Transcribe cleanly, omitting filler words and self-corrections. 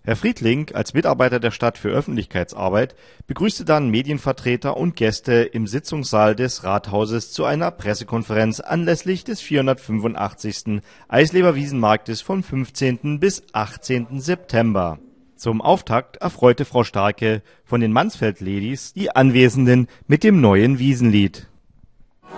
Herr Friedling, als Mitarbeiter der Stadt für Öffentlichkeitsarbeit, begrüßte dann Medienvertreter und Gäste im Sitzungssaal des Rathauses zu einer Pressekonferenz anlässlich des 485. Eisleber-Wiesenmarktes vom 15. bis 18. September. Zum Auftakt erfreute Frau Starke von den Mansfeld Ladies die Anwesenden mit dem neuen Wiesenlied.